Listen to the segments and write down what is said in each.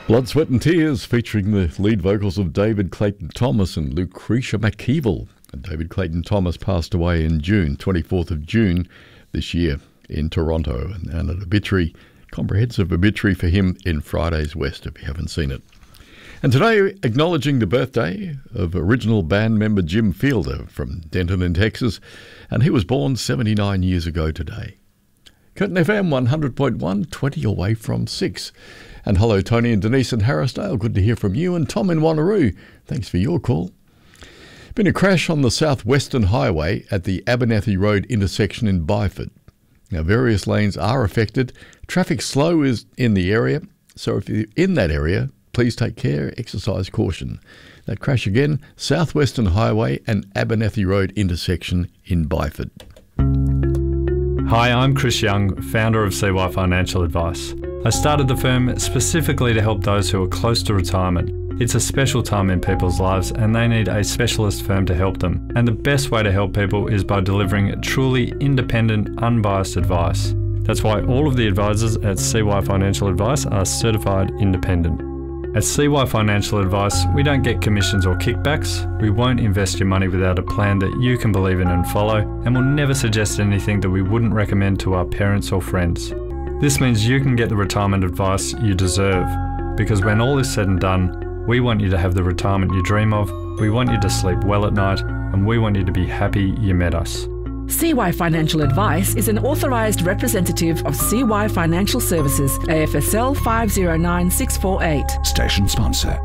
Blood, Sweat and Tears, featuring the lead vocals of David Clayton Thomas and Lucretia McKeevill. And David Clayton Thomas passed away in June, 24th of June this year in Toronto. And an obituary, comprehensive obituary for him in Fridays West, if you haven't seen it. And today, acknowledging the birthday of original band member Jim Fielder from Denton in Texas. And he was born 79 years ago today. Curtin FM 100.1, 20 away from 6. And hello, Tony and Denise in Harrisdale. Good to hear from you. And Tom in Wanneroo. Thanks for your call. Been a crash on the southwestern highway at the Abernethy Road intersection in Byford. Now, various lanes are affected. Traffic slow is in the area. So if you're in that area, please take care, exercise caution. That crash again, southwestern highway and Abernethy Road intersection in Byford. Hi, I'm Chris Young, founder of CY Financial Advice. I started the firm specifically to help those who are close to retirement. It's a special time in people's lives and they need a specialist firm to help them. And the best way to help people is by delivering truly independent, unbiased advice. That's why all of the advisors at CY Financial Advice are certified independent. At CY Financial Advice, we don't get commissions or kickbacks. We won't invest your money without a plan that you can believe in and follow, and we'll never suggest anything that we wouldn't recommend to our parents or friends. This means you can get the retirement advice you deserve, because when all is said and done, we want you to have the retirement you dream of, we want you to sleep well at night, and we want you to be happy you met us. CY Financial Advice is an authorised representative of CY Financial Services, AFSL 509648. Station sponsor.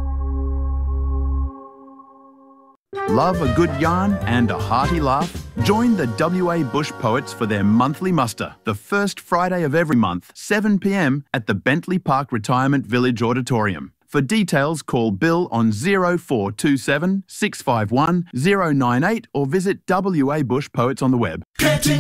Love a good yarn and a hearty laugh? Join the WA Bush Poets for their monthly muster, the first Friday of every month, 7 p.m. at the Bentley Park Retirement Village Auditorium. For details, call Bill on 0427 651 098 or visit WA Bush Poets on the web.